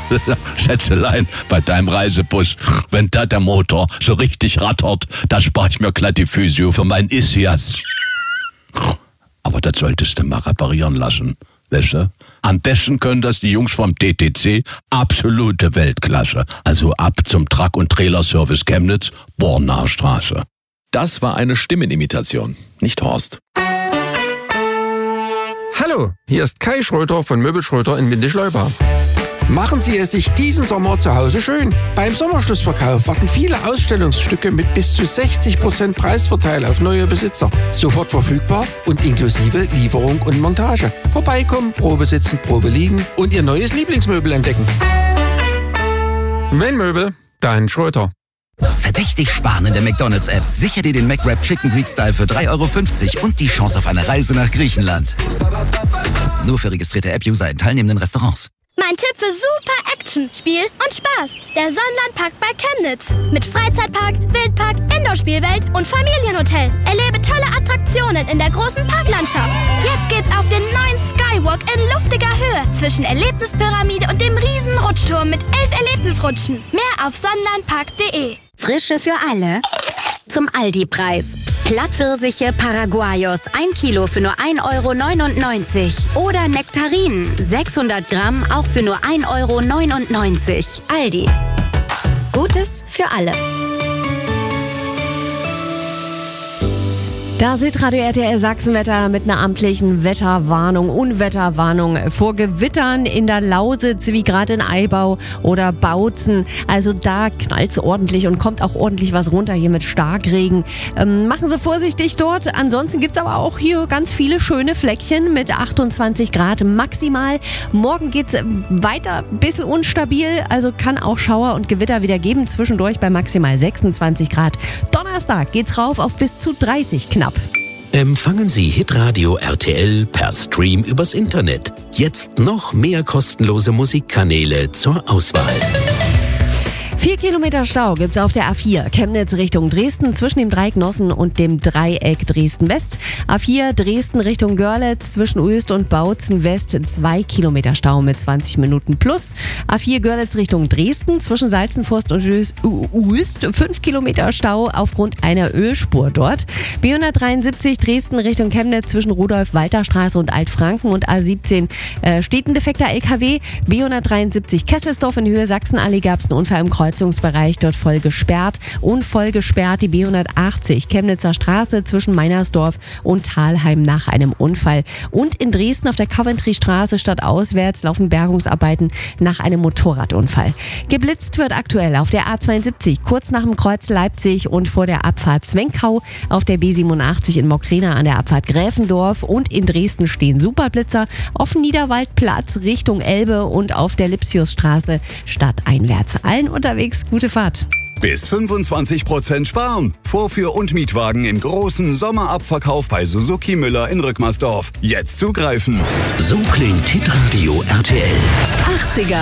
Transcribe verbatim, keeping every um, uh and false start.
Schätzelein, bei deinem Reisebus, wenn da der Motor so richtig rattert, da spare ich mir glatt die Physio für meinen Ischias. Aber das solltest du mal reparieren lassen. Weißt du? Am besten können das die Jungs vom T T C, absolute Weltklasse. Also ab zum Truck- und Trailerservice Chemnitz, Bornaer Straße. Das war eine Stimmenimitation, nicht Horst. Hallo, hier ist Kai Schröter von Möbel Schröter in Windischleuba. Machen Sie es sich diesen Sommer zu Hause schön. Beim Sommerschlussverkauf warten viele Ausstellungsstücke mit bis zu sechzig Prozent Preisvorteil auf neue Besitzer. Sofort verfügbar und inklusive Lieferung und Montage. Vorbeikommen, Probe sitzen, Probe liegen und Ihr neues Lieblingsmöbel entdecken. Wenn Möbel, dann Schröter. Verdächtig sparen in der McDonald's-App. Sicher dir den McWrap Chicken Greek Style für drei Euro fünfzig und die Chance auf eine Reise nach Griechenland. Nur für registrierte App-User in teilnehmenden Restaurants. Mein Tipp für super Action, Spiel und Spaß. Der Sonnenlandpark bei Chemnitz. Mit Freizeitpark, Wildpark, Indoor-Spielwelt und Familienhotel. Erlebe tolle Attraktionen in der großen Parklandschaft. Jetzt geht's auf den neuen Skywalk in luftiger Höhe zwischen Erlebnispyramide und dem riesen Rutschturm mit elf Erlebnisrutschen. Mehr auf sonnenlandpark punkt de. Frische für alle. Zum Aldi-Preis. Plattpfirsiche Paraguayos, ein Kilo für nur ein Euro neunundneunzig. Oder Nektarinen, sechshundert Gramm, auch für nur ein Euro neunundneunzig. Aldi. Gutes für alle. Das ist Radio R T L Sachsenwetter mit einer amtlichen Wetterwarnung, Unwetterwarnung vor Gewittern in der Lausitz, wie gerade in Eibau oder Bautzen. Also da knallt es ordentlich und kommt auch ordentlich was runter hier mit Starkregen. Ähm, machen Sie vorsichtig dort. Ansonsten gibt es aber auch hier ganz viele schöne Fleckchen mit achtundzwanzig Grad maximal. Morgen geht es weiter, ein bisschen unstabil, also kann auch Schauer und Gewitter wieder geben. Zwischendurch bei maximal sechsundzwanzig Grad. Donnerstag geht's rauf auf bis zu dreißig knapp. Empfangen Sie Hitradio R T L per Stream übers Internet. Jetzt noch mehr kostenlose Musikkanäle zur Auswahl. Vier Kilometer Stau gibt's auf der A vier, Chemnitz Richtung Dresden, zwischen dem Dreieck Nossen und dem Dreieck Dresden-West. A vier Dresden Richtung Görlitz, zwischen Uelst und Bautzen-West, zwei Kilometer Stau mit zwanzig Minuten plus. A vier Görlitz Richtung Dresden, zwischen Salzenforst und Uelst, fünf Kilometer Stau aufgrund einer Ölspur dort. B hundertdreiundsiebzig Dresden Richtung Chemnitz, zwischen Rudolf-Walter-Straße und Altfranken und A siebzehn äh, steht ein defekter L K W. B hundertdreiundsiebzig Kesselsdorf in Höhe Sachsenallee gab's einen Unfall im Kreuzungsbereich, dort voll gesperrt. Und voll gesperrt die B hundertachtzig Chemnitzer Straße zwischen Meinersdorf und Thalheim nach einem Unfall. Und in Dresden auf der Coventry-Straße stadtauswärts laufen Bergungsarbeiten nach einem Motorradunfall. Geblitzt wird aktuell auf der A zweiundsiebzig kurz nach dem Kreuz Leipzig und vor der Abfahrt Zwenkau, auf der B siebenundachtzig in Mockrena an der Abfahrt Gräfendorf und in Dresden stehen Superblitzer auf dem Niederwaldplatz Richtung Elbe und auf der Lipsiusstraße stadteinwärts. Allen unterwegs gute Fahrt. Bis fünfundzwanzig Prozent sparen. Vorführ- und Mietwagen im großen Sommerabverkauf bei Suzuki Müller in Rückmersdorf. Jetzt zugreifen. So klingt Hitradio R T L. achtziger